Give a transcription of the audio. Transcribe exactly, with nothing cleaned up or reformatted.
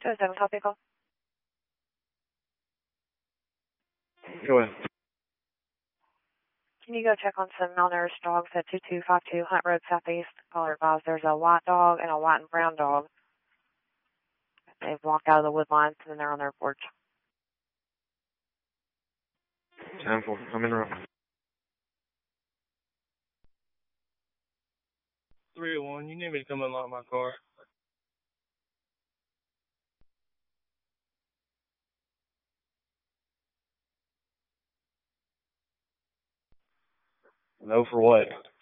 two oh seven, copy call. Go ahead. Can you go check on some malnourished dogs at two two five two Hunt Road Southeast? Caller advised there's a white dog and a white and brown dog. They've walked out of the wood lines and they're on their porch. ten four, I'm in the room. three oh one, you need me to come unlock my car. No for what?